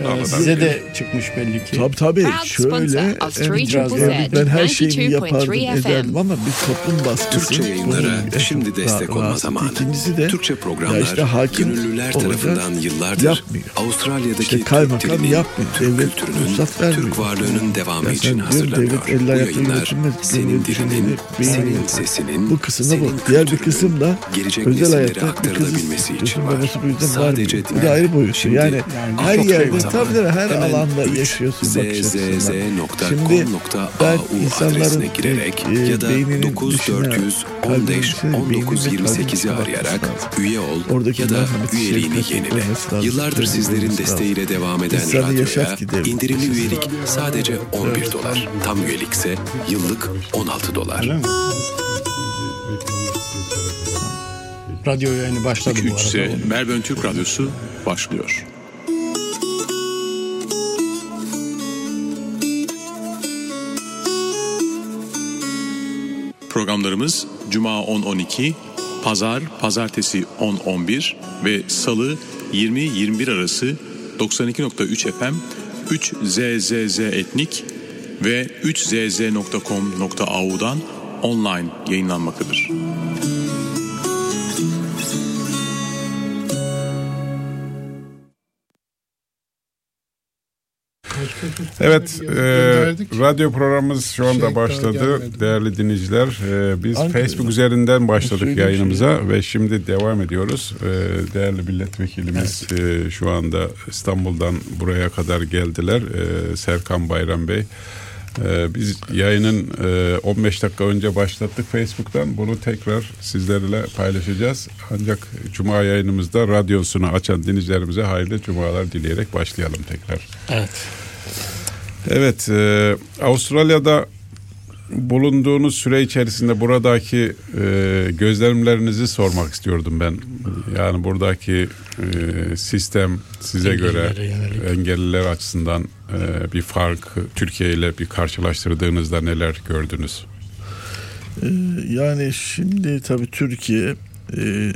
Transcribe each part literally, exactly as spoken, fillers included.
Ee, size de çıkmış belli ki. Tabii tabii. Şöyle en, ben her şeyi yapardım ederdim ama bir toplum baskısı. Türkçe yayınlara şimdi destek olma zamanı. İkincisi de Türkçe programlar işte gönüllüler tarafından yıllardır yapmıyor. Avustralya'daki işte Türk dilinin, yapmıyor. Türk devlet kültürünün, Türk varlığının devamı için hazırlanıyor. Bu yayınlar senin dilinin, senin sesinin, bu kısımda senin bu. Diğer bir kısım da gelecek özel nesillere hayatta aktarılabilmesi için var. Sadece var. Bu da ayrı boyutu. Yani, yani her yerde tabii de her Hemen alanda yaşıyorsun bakış açısından. nokta Şimdi com nokta a u adresine girerek e, ya da dokuz dört yüz on beş on dokuz yirmi sekizi arayarak üye ol oradaki ya da şey üyeliğini yenile. Yıllardır sizlerin desteğiyle devam eden radyoya indirimli üyelik sadece on bir dolar. Tam üyelikse yıllık on altı dolar. Radyo yayını başladı bu arada. üç Melbourne Türk Radyosu başlıyor. Programlarımız Cuma on on iki, Pazar, Pazartesi on on bir ve Salı yirmi yirmi bir arası doksan iki nokta üç F M, üç Z Z Z Etnik ve üç Z Z nokta com nokta a u'dan online yayınlanmaktadır. Evet, e, radyo programımız şu anda başladı değerli dinleyiciler. E, biz Ankara Facebook üzerinden başladık yayınımıza ve şimdi devam ediyoruz. E, değerli milletvekilimiz evet. e, şu anda İstanbul'dan buraya kadar geldiler. E, Serkan Bayram Bey. E, biz yayının e, on beş dakika önce başlattık Facebook'tan. Bunu tekrar sizlerle paylaşacağız. Ancak Cuma yayınımızda radyosunu açan dinleyicilerimize hayırlı cumalar dileyerek başlayalım tekrar. Evet. Evet, e, Avustralya'da bulunduğunuz süre içerisinde buradaki e, gözlemlerinizi sormak istiyordum ben. Yani buradaki e, sistem size Engellilere göre yönelik. Engelliler açısından e, bir fark, Türkiye ile bir karşılaştırdığınızda neler gördünüz? E, yani şimdi tabii Türkiye e,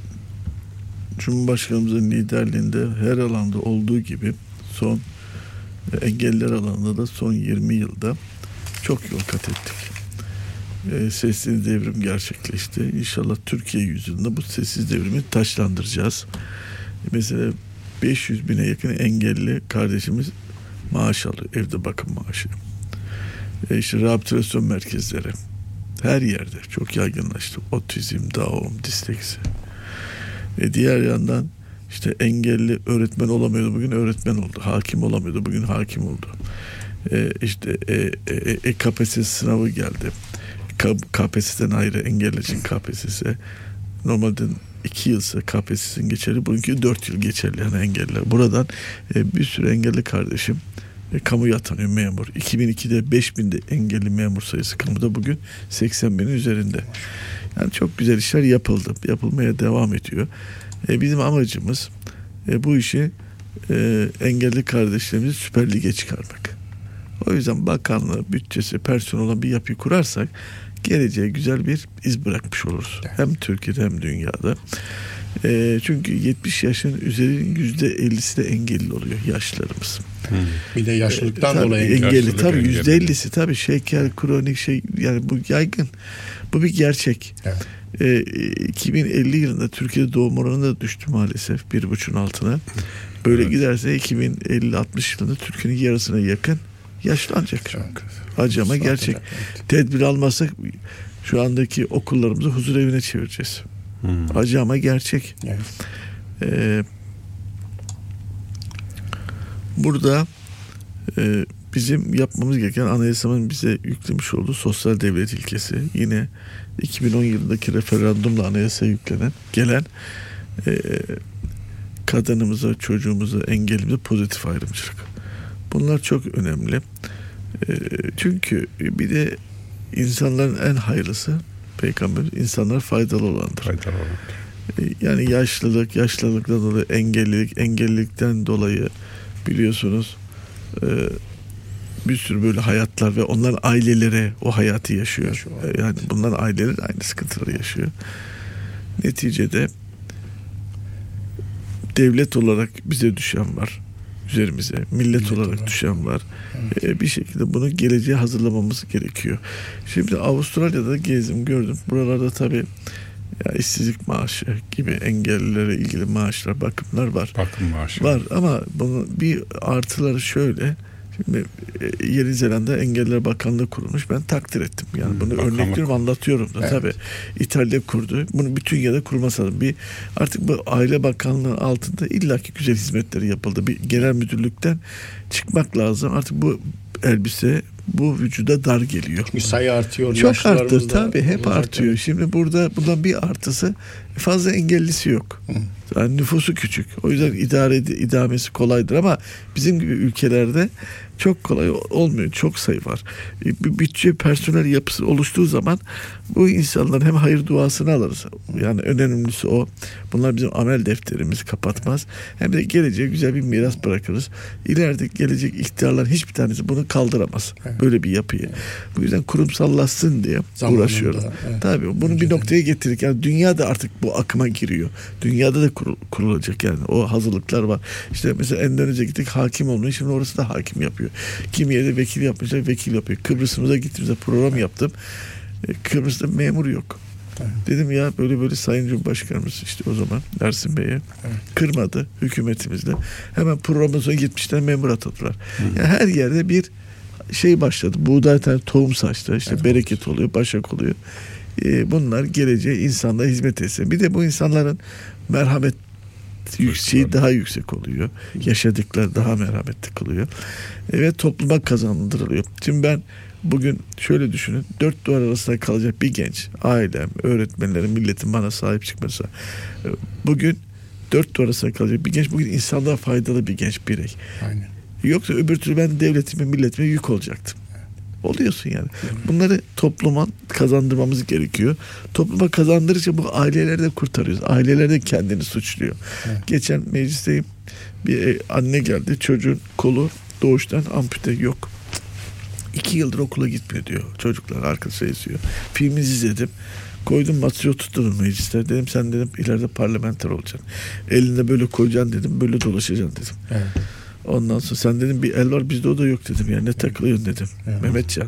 Cumhurbaşkanımızın liderliğinde her alanda olduğu gibi son engelliler alanında da son yirmi yılda çok yol kat ettik. E, sessiz devrim gerçekleşti. İnşallah Türkiye yüzünde bu sessiz devrimi taşlandıracağız. E, mesela beş yüz bine yakın engelli kardeşimiz maaş alıyor. Evde bakım maaşı. E, işte rehabilitasyon merkezleri her yerde çok yaygınlaştı. Otizm, Down, disleksi. E, diğer yandan İşte engelli öğretmen olamıyordu, bugün öğretmen oldu. Hakim olamıyordu, bugün hakim oldu. Ee, işte e, e, e, K P S S sınavı geldi. K, KPSS'den ayrı engelli için K P S S. Normalde iki yılsa K P S S'in geçerli, bugünkü dört yıl geçerli yani engelliler. Buradan e, bir sürü engelli kardeşim e, kamuya atanıyor memur. iki bin ikide beş binde engelli memur sayısı kamuda, bugün seksen binin üzerinde. Yani çok güzel işler yapıldı. Yapılmaya devam ediyor. E, bizim amacımız e, bu işi e, engelli kardeşlerimizi Süper Lig'e çıkarmak. O yüzden bakanlığı, bütçesi, personel olan bir yapıyı kurarsak geleceğe güzel bir iz bırakmış oluruz. Hem Türkiye'de hem dünyada. E, çünkü yetmiş yaşın üzerinin yüzde ellisi de engelli oluyor yaşlılarımız. Hmm. Bir de yaşlılıktan e, dolayı engelli. Yaşlılık Tabii engelli. yüzde ellisi tabii şeker, kronik şey, yani bu yaygın. Bu bir gerçek. Evet. E, iki bin elli yılında Türkiye'de doğum oranı da düştü maalesef bir buçuğun altına. Böyle evet. giderse iki bin elli altmış yılında Türkiye'nin yarısına yakın yaşlanacak. Acama gerçek. Evet. Tedbir almazsak şu andaki okullarımızı huzur evine çevireceğiz. Hmm. Acama gerçek. Evet. E, burada e, bizim yapmamız gereken anayasamın bize yüklemiş olduğu sosyal devlet ilkesi. Yine iki bin on yılındaki referandumla anayasaya yüklenen, gelen e, kadınımıza, çocuğumuza, engellimize pozitif ayrımcılık. Bunlar çok önemli. E, çünkü bir de insanların en hayırlısı Peygamber, insanlar faydalı olandır. Faydalı olandır. E, yani yaşlılık, yaşlılıktan dolayı engellilik, engellilikten dolayı biliyorsunuz e, bir sürü böyle hayatlar ve onların aileleri o hayatı yaşıyor. yaşıyor. Yani bunların aileleri aynı sıkıntıları yaşıyor. Neticede devlet olarak bize düşen var. üzerimize. Millet, millet olarak, olarak düşen var. Evet. Ee, bir şekilde bunu geleceğe hazırlamamız gerekiyor. Şimdi Avustralya'da gezdim, gördüm. Buralarda tabii ya işsizlik maaşı gibi engellilere ilgili maaşlar, bakımlar var. Bakım maaşı. Var ama bunun bir artıları şöyle. Şimdi Yeni Zelanda Engelliler Bakanlığı kurulmuş. Ben takdir ettim. Yani hmm, bunu örnek veriyorum, anlatıyorum da. Evet. Tabii İtalya kurdu. Bunu bütün dünyada kurması lazım. Bir artık bu Aile Bakanlığı altında illaki güzel hizmetleri yapıldı. Bir genel müdürlükten çıkmak lazım. Artık bu elbise bu vücuda dar geliyor. Çünkü sayı artıyor. Çok arttı tabii, hep artıyor. Şimdi burada bundan bir artısı, fazla engellisi yok. Hı. Yani nüfusu küçük. O yüzden idare idamesi kolaydır ama bizim gibi ülkelerde çok kolay olmuyor. Çok sayı var. Bir bütçe, personel yapısı oluştuğu zaman bu insanların hem hayır duasını alırız. Yani önemlisi o. Bunlar bizim amel defterimizi kapatmaz. Hem de geleceğe güzel bir miras bırakırız. İleride gelecek ihtiyarlar hiçbir tanesi bunu kaldıramaz. Evet. Böyle bir yapıyı. Evet. Bu yüzden kurumsallaşsın diye zamanında uğraşıyoruz. Evet. Tabii bunu bir noktaya getirdik. Yani dünya da artık bu akıma giriyor. Dünyada da kurul, kurulacak yani. O hazırlıklar var. İşte mesela Endonezya'ya gittik, hakim olmuyor. Şimdi orası da hakim yapıyor. Kimi yerde vekil yapmışlar, vekil yapıyor. Kıbrıs'ımıza gittiğimizde program yaptım. Kıbrıs'ta memur yok. Evet. Dedim ya böyle böyle Sayın Cumhurbaşkanımız işte o zaman Ersin Bey'e evet. kırmadı hükümetimizde. Hemen programın sonuna gitmişler, memur atadılar. Yani her yerde bir şey başladı. Buğday tane tohum saçtı. İşte evet. bereket oluyor, başak oluyor. Ee, bunlar geleceğe insanlara hizmet etsin. Bir de bu insanların merhamet yükseği daha yüksek oluyor. Yaşadıkları daha merhametli kılıyor. Ve topluma kazandırılıyor. Şimdi ben bugün şöyle düşünün. Dört duvar arasında kalacak bir genç, ailem, öğretmenlerim, milletin bana sahip çıkması. Bugün dört duvar arasında kalacak bir genç, bugün insanlığa faydalı bir genç birey. Aynen. Yoksa öbür türlü ben devletime, milletime yük olacaktım. Oluyorsun yani. Bunları topluma kazandırmamız gerekiyor. Topluma kazandırınca bu aileleri de kurtarıyoruz. Aileler de kendini suçluyor. Evet. Geçen meclisteyim. Bir anne geldi. Çocuğun kolu doğuştan ampute, yok. İki yıldır okula gitmiyor diyor. Çocuklar arkadaşa yazıyor. Filmi izledim. Koydum masaya tutturdum mecliste. Dedim sen dedim ileride parlamenter olacaksın. Elinde böyle koyacaksın dedim. Böyle dolaşacaksın dedim. Evet. Ondan sonra sen dedim bir el var bizde, o da yok dedim. Yani ne takılıyorsun dedim. Evet. Mehmetcan.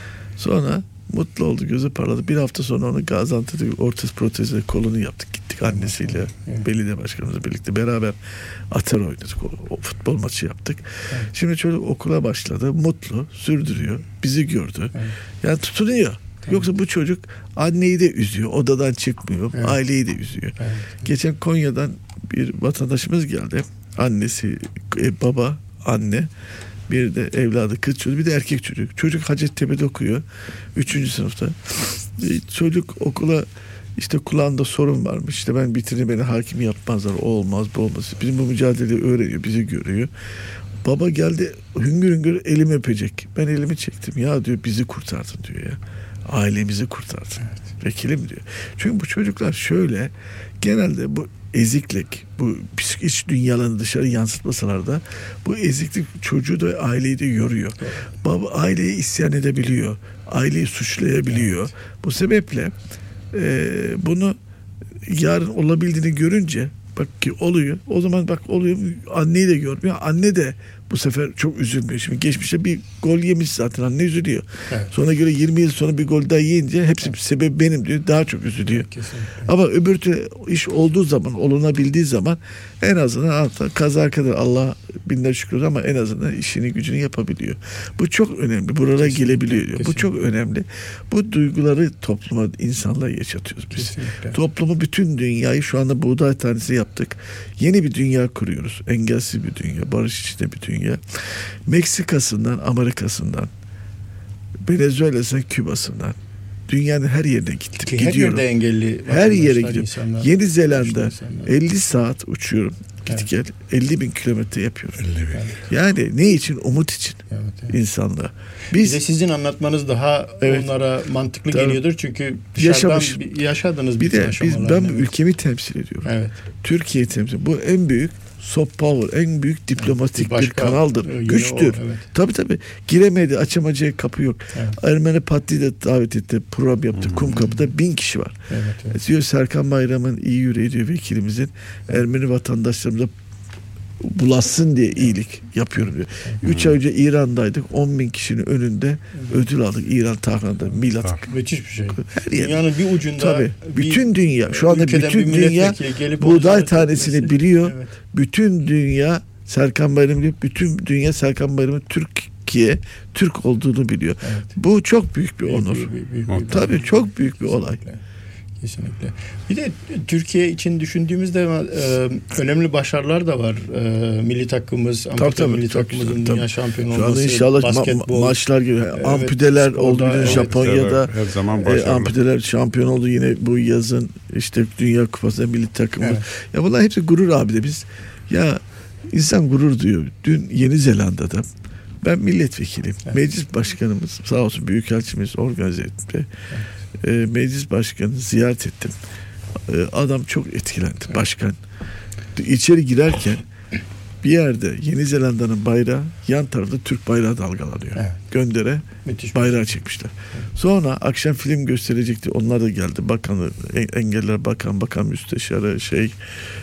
Sonra mutlu oldu, gözü parladı. Bir hafta sonra onu Gaziantep'te ortez protezle kolunu yaptık. Gittik annesiyle, evet. belediye başkanımızla birlikte beraber atar oynadık. O, o futbol maçı yaptık. Evet. Şimdi çocuk okula başladı. Mutlu, sürdürüyor. Bizi gördü. Evet. Yani tutunuyor. Tamam. Yoksa bu çocuk anneyi de üzüyor. Odadan çıkmıyor. Evet. Aileyi de üzüyor. Evet. Geçen Konya'dan bir vatandaşımız geldi. Annesi, e, baba, anne, bir de evladı, kız çocuğu, bir de erkek çocuk. Çocuk Hacettepe'de okuyor. Üçüncü sınıfta. E, çocuk okula işte kulağında sorun varmış. İşte ben bitirdim, beni hakim yapmazlar. O olmaz, bu olmaz. Bizim bu mücadeleyi öğreniyor, bizi görüyor. Baba geldi hüngür hüngür elimi öpecek. Ben elimi çektim. Ya diyor bizi kurtardın diyor ya. Ailemizi kurtardın. Evet. Vekilim diyor. Çünkü bu çocuklar şöyle genelde bu eziklik, bu iç dünyalarını dışarı yansıtmasalar da bu eziklik çocuğu da aileyi de yoruyor. Evet. Baba aileyi isyan edebiliyor. Aileyi suçlayabiliyor. Evet. Bu sebeple e, bunu yarın olabildiğini görünce bak ki oluyor. O zaman bak oluyor. Anneyi de görmüyor. Anne de bu sefer çok üzülmüyor. Şimdi geçmişte bir gol yemiş zaten, anne üzülüyor. Evet. Sonra göre yirmi yıl sonra bir gol daha yiyince hepsi evet. sebebi benim diyor. Daha çok üzülüyor. Kesinlikle. Ama öbür türlü iş olduğu zaman, olunabildiği zaman en azından hatta kaza kadar Allah binler şükür ama en azından işini gücünü yapabiliyor. Bu çok önemli. Buralara kesinlikle, gelebiliyor. Kesinlikle. Bu çok önemli. Bu duyguları topluma, insanlara yaşatıyoruz biz. Kesinlikle. Toplumu, bütün dünyayı şu anda buğday tanesi yaptık. Yeni bir dünya kuruyoruz. Engelsiz bir dünya, barış içinde bir dünya. Meksika'sından, Amerika'sından, Venezuela'sından, Küba'sından, dünyanın her yerine gittim. Ki her gidiyorum. Yerde engelli. Her yere gidiyorum. Yeni Zelanda elli saat uçuyorum. Git evet. gel elli bin kilometre yapıyorum. elli bin. Yani ne için? Umut için. Evet, evet. İnsanlığa. Biz, bir de sizin anlatmanız daha evet. onlara mantıklı Tabii. geliyordur. Çünkü dışarıdan Yaşamış. bir, yaşadınız. Bir de biz, ben ülkemi temsil ediyorum. Evet. Türkiye'yi temsil ediyorum. Bu en büyük soft power, en büyük diplomatik bir, bir kanaldır. Güçtür. O, evet. Tabii tabii. Giremedi, açamayacağı kapı yok. Evet. Ermeni Patli'yi de davet etti. Program yaptı. Hmm. Kumkapı'da bin kişi var. Evet, evet. Diyor Serkan Bayram'ın iyi yüreği diyor vekilimizin. Evet. Ermeni vatandaşlarımıza bulaşsın diye iyilik yapıyorum diyor. Üç ay önce İran'daydık. on bin kişinin önünde ödül aldık. İran Tahran'da. Milat. Müthiş bir şey. Her yer. Dünyanın bir ucunda. Tabii. Bütün dünya. Şu anda bütün dünya buğday tanesini biliyor. Evet. Bütün dünya Serkan Bayram'ı biliyor. Bütün dünya Serkan Bayram'ın Türkiye, Türk olduğunu biliyor. Evet. Bu çok büyük bir büyük, onur. Büyük, büyük, büyük, büyük, Tabii büyük, çok büyük bir kesinlikle. olay. Kesinlikle. Bir de Türkiye için düşündüğümüzde e, önemli başarılar da var. E, milli takımımız, ampute milli takımımızın dünya tabii. şampiyonu olması. Şu anda inşallah basketbol, ma- maçlar gibi. Evet, amputeler oldu yine evet, Japonya'da. Her zaman e, amputeler şampiyon oldu yine bu yazın. İşte Dünya Kupası milli takımı. Evet. Ya bunlar hepsi gurur abi de biz. Ya insan gurur duyuyor. Dün Yeni Zelanda'da ben milletvekiliyim. Evet. Meclis başkanımız sağ olsun büyükelçimiz organize etti. Evet. E, meclis başkanı ziyaret ettim. E, adam çok etkilendi. Evet. Başkan. İçeri girerken bir yerde Yeni Zelanda'nın bayrağı, yan tarafta Türk bayrağı dalgalanıyor. Evet. Göndere müthiş bayrağı çekmişler. Evet. Sonra akşam film gösterecekti. Onlar da geldi. Bakanı, Engeller Bakan, Bakan Müsteşarı, şey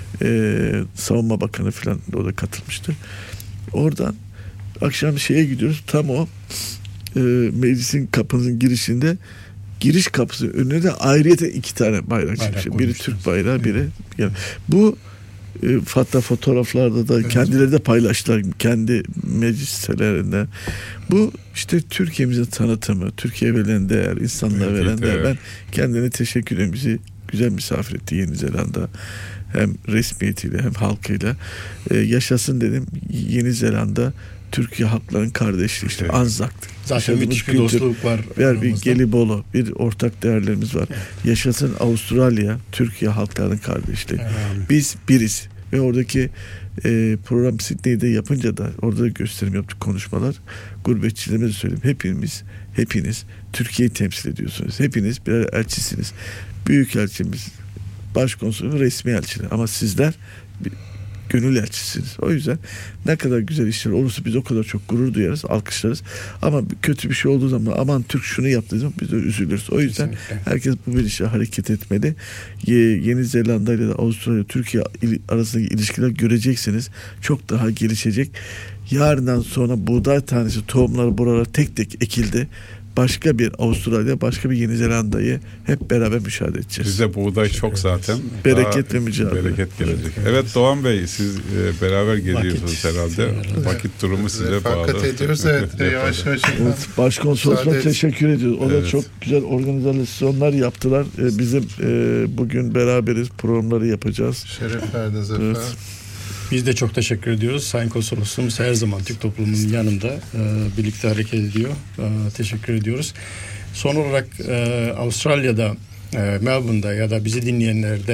e, Savunma Bakanı falan o da katılmıştı. Oradan akşam şeye gidiyoruz. Tam o e, meclisin kapının girişinde giriş kapısı önüne de ayrıyete iki tane bayrak çıkmış. Biri Türk bayrağı, biri yani bu e, hatta fotoğraflarda da evet. kendileri de paylaştılar kendi meclislerinde. Bu işte Türkiye'mizin tanıtımı, Türkiye verilen değer, insanlara evet, veren değer. Evet. Ben kendine teşekkür ederim. Bizi güzel misafir etti Yeni Zelanda. Hem resmiyetiyle hem halkıyla. Ee, yaşasın dedim. Yeni Zelanda Türkiye halkların kardeşliği işte evet. Anzak'tı. Zaten müthiş bir dostluk var. Bir, bir Gelibolu, bir ortak değerlerimiz var. Evet. Yaşasın Avustralya, Türkiye halkların kardeşliği. Evet. Biz biriz. Ve oradaki e, program Sydney'de yapınca da orada da gösterim yaptık, konuşmalar. Gurbetçilerime de söyleyeyim. Hepimiz, hepiniz Türkiye'yi temsil ediyorsunuz. Hepiniz birer elçisiniz. Büyükelçimiz, başkonsolosumuz, resmi elçiler. Ama sizler bir, gönül elçisiniz. O yüzden ne kadar güzel işler olursa biz o kadar çok gurur duyarız, alkışlarız. Ama kötü bir şey olduğu zaman aman Türk şunu yaptığı zaman biz de üzülürüz. O yüzden kesinlikle. Herkes bu bir işe hareket etmeli. Yeni Zelanda ile Avustralya, Türkiye arasındaki ilişkiler göreceksiniz. Çok daha gelişecek. Yarından sonra buğday tanesi tohumları buralara tek tek ekildi. Başka bir Avustralya, başka bir Yeni Zelanda'yı hep beraber müşahede edeceğiz. Bizde buğday çok zaten. Bereket ve mücadele. Bereket gelecek. Evet, evet Doğan Bey, siz e, beraber geliyorsunuz herhalde. Evet. Vakit durumu size evet, bağlı. Fakat ediyoruz evet. yavaş yavaş. Evet, Başkonsolosluğa teşekkür ediyoruz. O evet. da çok güzel organizasyonlar yaptılar. Ee, bizim e, bugün beraberiz, programları yapacağız. Şeref verdiniz efendim. Evet. Biz de çok teşekkür ediyoruz. Sayın Konsolosluğumuz her zaman Türk toplumunun yanında e, birlikte hareket ediyor. E, teşekkür ediyoruz. Son olarak e, Avustralya'da, e, Melbourne'da ya da bizi dinleyenlerde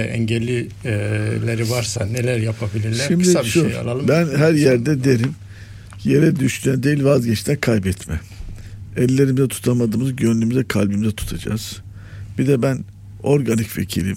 engellileri varsa neler yapabilirler? Şimdi kısa bir şu, şey alalım. Ben her yerde derim, yere düştüğüne değil vazgeçten kaybetme. Ellerimizde tutamadığımız gönlümüzde, kalbimizde tutacağız. Bir de ben organik vekilim.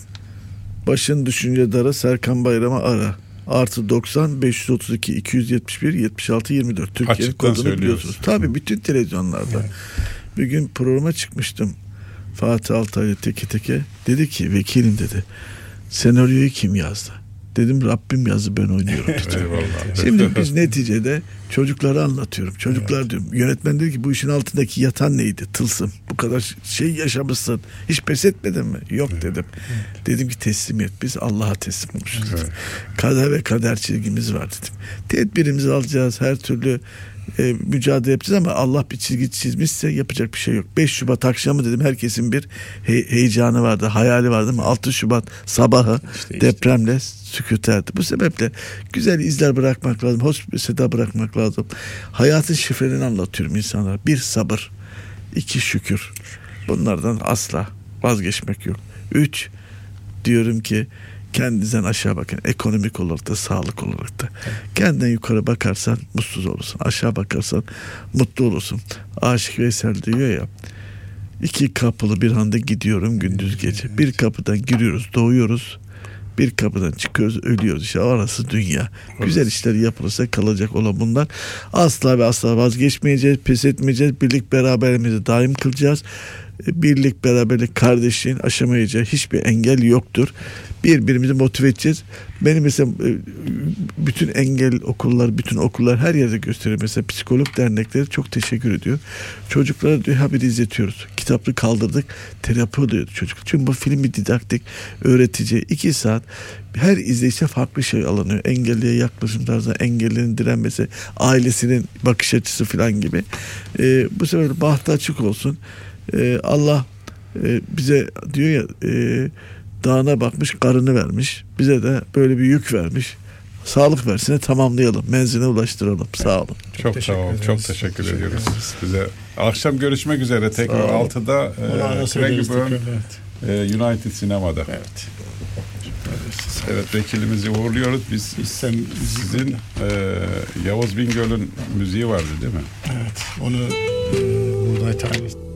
Başın düşünce dara, Serkan Bayram'ı ara. Artı doksan beş yüz otuz iki iki yüz yetmiş bir yetmiş altı yirmi dört Türkiye'nin kodunu biliyorsunuz. Tabii bütün televizyonlarda. Evet. Bir gün programa çıkmıştım. Fatih Altaylı teke teke dedi ki vekilim dedi. Senaryoyu kim yazdı? Dedim Rabbim yazdı, ben oynuyorum. Şimdi biz neticede çocuklara anlatıyorum. Çocuklar evet. diyorum. Yönetmen dedi ki bu işin altındaki yatan neydi? Tılsım. Bu kadar şey yaşamışsın. Hiç pes etmedin mi? Yok evet. dedim. Evet. Dedim ki teslimiyet. Biz Allah'a teslim olmuşuz. Evet. Kader ve kader çizgimiz var dedim. Tedbirimizi alacağız. Her türlü e, mücadele yapacağız ama Allah bir çizgi çizmişse yapacak bir şey yok. beş Şubat akşamı dedim herkesin bir he- heyecanı vardı, hayali vardı ama altı Şubat sabahı işte depremle sükuterdi. Bu sebeple güzel izler bırakmak lazım, hoş bir seda bırakmak lazım. Hayatın şifrelerini anlatıyorum insanlara. Bir sabır, iki şükür. Bunlardan asla vazgeçmek yok. Üç, diyorum ki kendinizden aşağı bakın. Ekonomik olarak da, sağlık olarak da. Kendinden yukarı bakarsan mutsuz olursun. Aşağı bakarsan mutlu olursun. Aşık Veysel diyor ya, iki kapılı bir anda gidiyorum gündüz gece. Bir kapıdan giriyoruz, doğuyoruz. Bir kapıdan çıkıyoruz, ölüyoruz. İşte arası dünya. Güzel işler yapılırsa kalacak olan bunlar. Asla ve asla vazgeçmeyeceğiz, pes etmeyeceğiz. Birlik beraberliğimizi daim kılacağız. birlik, beraberlik, kardeşliğin aşamayacağı hiçbir engel yoktur. Birbirimizi motive edeceğiz. Benim mesela bütün engel okullar, bütün okullar her yerde gösteriyor. Mesela psikolog dernekleri çok teşekkür ediyor. Çocuklara diyor haber izletiyoruz. Kitaplı kaldırdık. Terapi oluyor çocuk. Çünkü bu filmi didaktik, öğretici. iki saat her izleyişte farklı şey alınıyor. Engelliye yaklaşım tarzı, engellerin direnmesi, ailesinin bakış açısı falan gibi. Ee, bu sefer bahtı açık olsun. Ee, Allah e, bize diyor ya e, dağına bakmış, karını vermiş. Bize de böyle bir yük vermiş. Sağlık versin, tamamlayalım. Menziline ulaştıralım. Sağ olun. Çok, çok sağ olun. Çok teşekkür, teşekkür ediyoruz size. Akşam görüşmek üzere. Tekrar altıda e, Craigburn e, United Sinema'da. Evet. Evet, vekilimizi uğurluyoruz. Biz İstem, sizin e, Yavuz Bingöl'ün müziği vardı değil mi? Evet. Onu e, Buğday Tanesi